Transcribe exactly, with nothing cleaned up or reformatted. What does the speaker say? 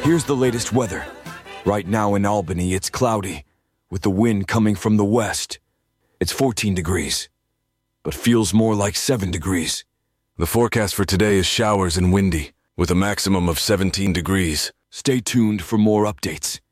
Here's the latest weather. Right now in Albany, it's cloudy, with the wind coming from the west. It's fourteen degrees, but feels more like seven degrees. The forecast for today is showers and windy, with a maximum of seventeen degrees. Stay tuned for more updates.